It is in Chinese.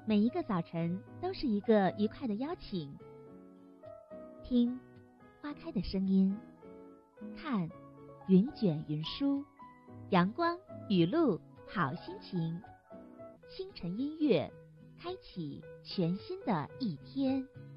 每一个早晨都是一个愉快的邀请。听花开的声音，看云卷云舒，阳光雨露好心情。清晨音乐，开启全新的一天。